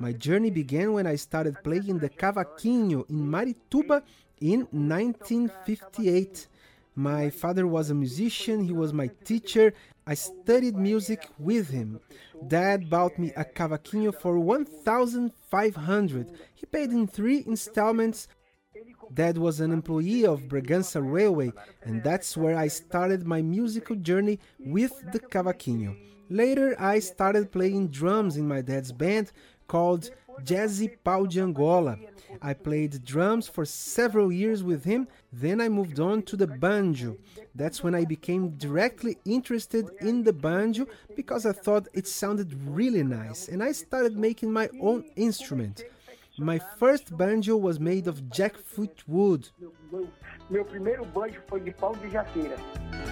My journey began when I started playing the cavaquinho in Marituba in 1958. My father was a musician, he was my teacher. I studied music with him. Dad bought me a cavaquinho for 1,500. He paid in 3 installments. Dad was an employee of Bragança Railway, and that's where I started my musical journey with the cavaquinho. Later, I started playing drums in my dad's band called Jazzy Pau de Angola. I played drums for several years with him, then I moved on to the banjo. That's when I became directly interested in the banjo because I thought it sounded really nice, and I started making my own instrument. My first banjo was made of jackfruit wood. Meu primeiro banjo foi de pau de jaqueira.